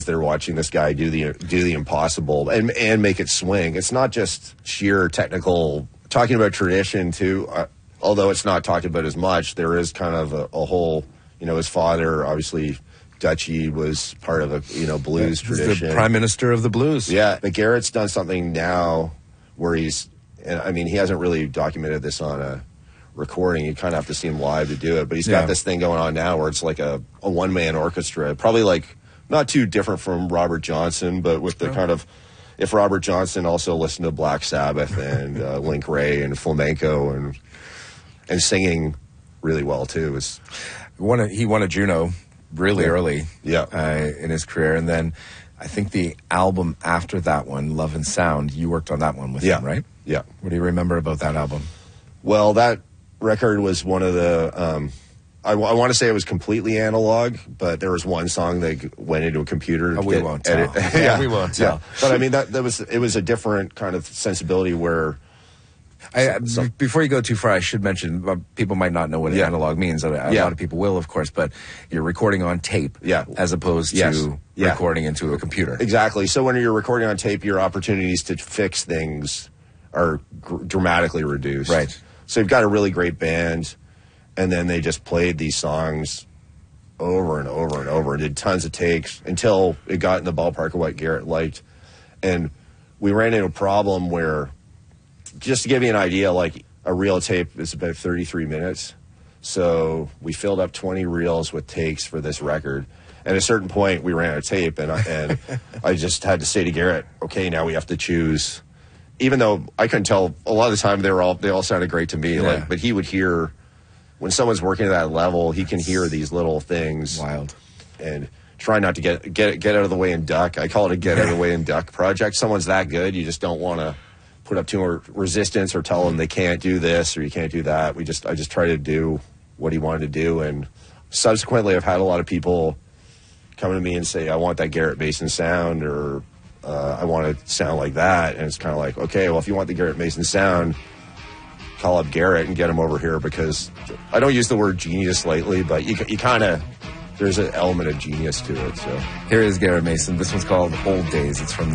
They're watching this guy do the impossible and make it swing. It's not just sheer technical. Talking about tradition too, although it's not talked about as much, there is kind of a whole, his father, obviously, Dutchie was part of a, blues tradition. The prime minister of the blues. Yeah, but Garrett's done something now where he hasn't really documented this on a recording. You kind of have to see him live to do it, but he's got this thing going on now where it's like a one-man orchestra, probably like not too different from Robert Johnson, but with the kind of, if Robert Johnson also listened to Black Sabbath and Link Wray and flamenco and singing really well too. He won a Juno really early in his career, and then I think the album after that one, Love and Sound, you worked on that one with him, right? Yeah. What do you remember about that album? Well, that record was one of the I want to say it was completely analog, but there was one song that went into a computer. We won't tell. Yeah, we won't tell. Yeah. But I mean, it was a different kind of sensibility where. Before you go too far, I should mention, people might not know what analog means. A lot of people will, of course, but you're recording on tape as opposed to recording into a computer. Exactly. So when you're recording on tape, your opportunities to fix things are dramatically reduced. Right. So you've got a really great band, and then they just played these songs over and over and over and did tons of takes until it got in the ballpark of what Garrett liked. And we ran into a problem where, just to give you an idea, like a reel tape is about 33 minutes. So we filled up 20 reels with takes for this record. And at a certain point, we ran out of tape, and I just had to say to Garrett, okay, now we have to choose. Even though I couldn't tell, a lot of the time they all sounded great to me. Yeah. But he would hear, when someone's working at that level, he can hear these little things. Wild. And try not to get out of the way and duck. I call it a get out of the way and duck project. Someone's that good, you just don't want to put up too much resistance or tell them they can't do this or you can't do that. I just try to do what he wanted to do. And subsequently, I've had a lot of people come to me and say, I want that Garrett Mason sound, or I want to sound like that. And it's kind of like, okay, well, if you want the Garrett Mason sound, call up Garrett and get him over here, because I don't use the word genius lightly, but you kind of, there's an element of genius to it. So here is Garrett Mason. This one's called Old Days. It's from